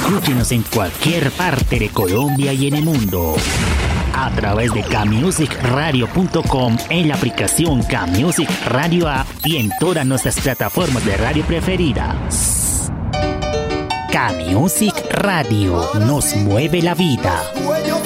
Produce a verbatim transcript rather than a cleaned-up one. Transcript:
Escúchenos en cualquier parte de Colombia y en el mundo a través de camusic radio punto com, en la aplicación Camusic Radio App y en todas nuestras plataformas de radio preferidas. Camusic Radio nos mueve la vida.